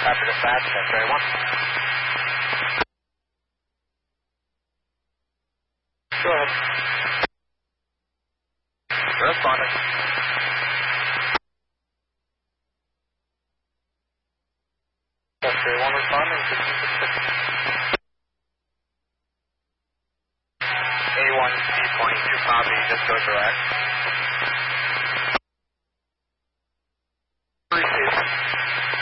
Copy dispatch, X-ray 1. Go ahead. Responding. X-ray 1 responding. A1 C22 copy, just go direct.